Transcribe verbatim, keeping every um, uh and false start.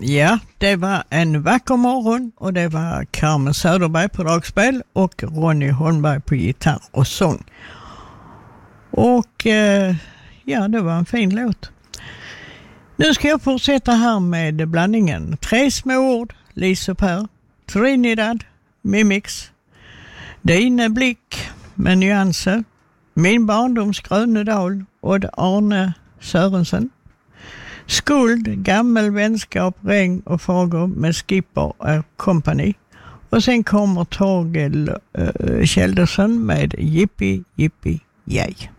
Ja, det var en vacker morgon och det var Carmen Söderberg på dragspel och Ronny Holmberg på gitarr och sång. Och eh, ja, det var en fin låt. Nu ska jag fortsätta här med blandningen. Tre små ord, Lise och Per, Trinidad, Mimix, Dine blick med nyanser, Min barndoms Grönedal och Arne Sörensen. Skuld, gammel vänskap, regn och fagor med Skipper och Company. Och sen kommer Torgel uh, Kjeldersen med Jippi, Jippi, Jej.